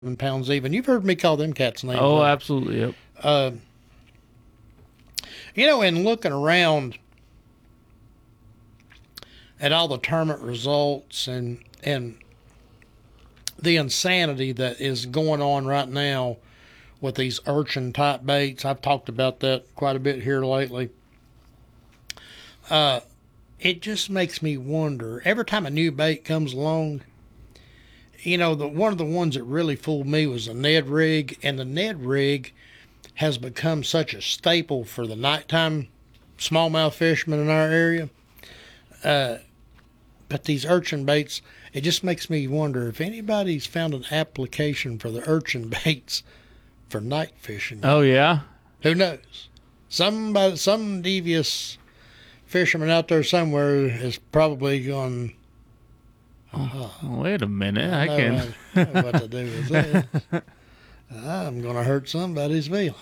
pounds even. You've heard me call them cats names. Oh, right? absolutely. Yep. And looking around at all the tournament results and the insanity that is going on right now with these urchin type baits. I've talked about that quite a bit here lately. It just makes me wonder every time a new bait comes along. One of the ones that really fooled me was the Ned rig, and the Ned rig has become such a staple for the nighttime smallmouth fishermen in our area. But these urchin baits, it just makes me wonder if anybody's found an application for the urchin baits for night fishing. Oh, yeah? Who knows? Some devious fisherman out there somewhere is probably going, wait a minute. I know what to do with this. I'm going to hurt somebody's feelings.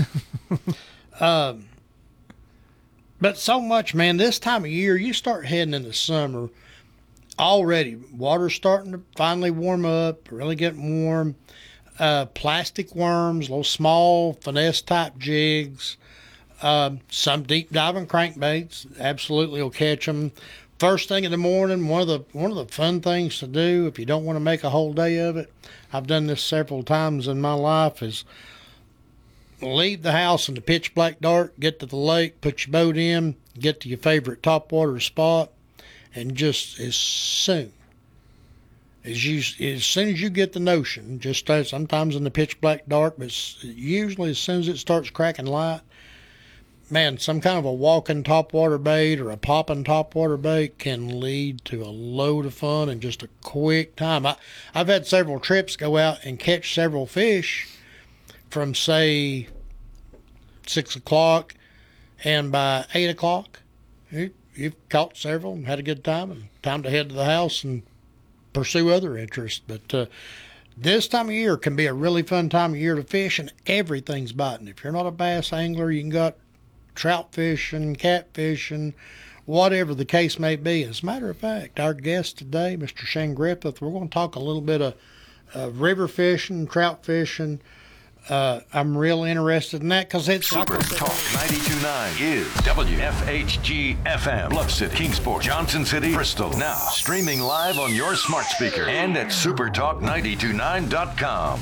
But so much, man, this time of year, you start heading into summer, already water's starting to finally warm up, really getting warm. Plastic worms, little small finesse type jigs, some deep diving crankbaits, absolutely will catch them. First thing in the morning, one of the fun things to do if you don't want to make a whole day of it, I've done this several times in my life, is leave the house in the pitch black dark, get to the lake, put your boat in, get to your favorite topwater spot, and just as soon as you get the notion, just start sometimes in the pitch black dark, but usually as soon as it starts cracking light, man, some kind of a walking topwater bait or a popping topwater bait can lead to a load of fun in just a quick time. I've had several trips go out and catch several fish from, say, 6 o'clock, and by 8 o'clock, you've caught several and had a good time, and time to head to the house and pursue other interests. But this time of year can be a really fun time of year to fish, and everything's biting. If you're not a bass angler, you can go trout fishing, catfishing, whatever the case may be. As a matter of fact, our guest today, Mr. Shane Griffith, we're going to talk a little bit of river fishing, trout fishing. I'm real interested in that because it's Super Talk 92.9 is WFHG FM, Bluff City, Kingsport, Johnson City, Bristol. Now streaming live on your smart speaker and at supertalk929.com.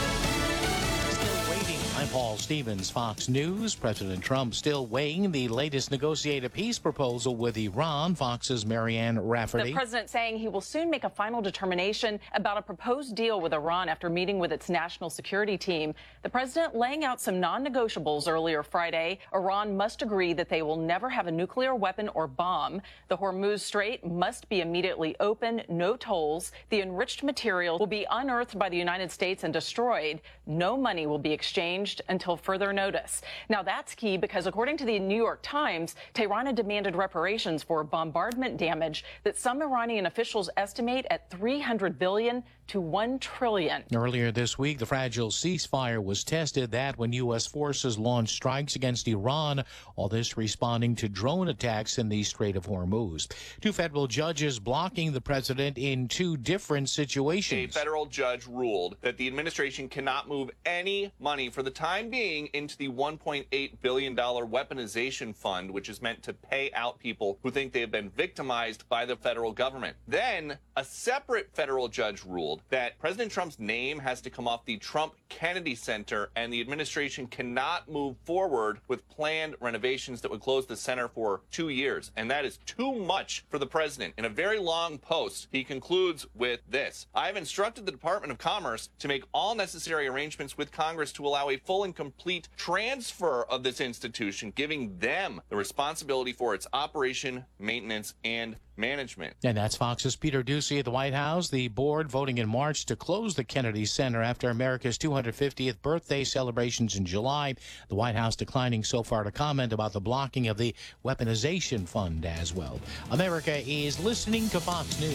I'm Paul Stevens, Fox News. President Trump still weighing the latest negotiated peace proposal with Iran. Fox's Marianne Rafferty. The president saying he will soon make a final determination about a proposed deal with Iran after meeting with its national security team. The president laying out some non-negotiables earlier Friday. Iran must agree that they will never have a nuclear weapon or bomb. The Hormuz Strait must be immediately open, no tolls. The enriched material will be unearthed by the United States and destroyed. No money will be exchanged until further notice. Now, that's key because, according to the New York Times, Tehran had demanded reparations for bombardment damage that some Iranian officials estimate at $300 billion to $1 trillion. Earlier this week, the fragile ceasefire was tested. That when U.S. forces launched strikes against Iran, all this responding to drone attacks in the Strait of Hormuz. Two federal judges blocking the president in two different situations. A federal judge ruled that the administration cannot move any money for the time being into the $1.8 billion weaponization fund, which is meant to pay out people who think they have been victimized by the federal government. Then a separate federal judge ruled that President Trump's name has to come off the Trump Kennedy Center, and the administration cannot move forward with planned renovations that would close the center for 2 years. And that is too much for the president. In a very long post, he concludes with this: I have instructed the Department of Commerce to make all necessary arrangements with Congress to allow a full and complete transfer of this institution, giving them the responsibility for its operation, maintenance, and management. And that's Fox's Peter Doocy at the White House. The board voting in March to close the Kennedy Center after America's 250th birthday celebrations in July. The White House declining so far to comment about the blocking of the weaponization fund as well. America is listening to Fox News.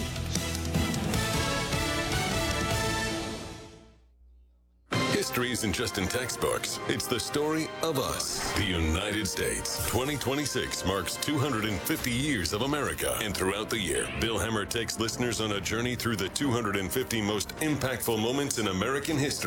History isn't just in textbooks. It's the story of us, the United States. 2026 marks 250 years of America. And throughout the year, Bill Hemmer takes listeners on a journey through the 250 most impactful moments in American history.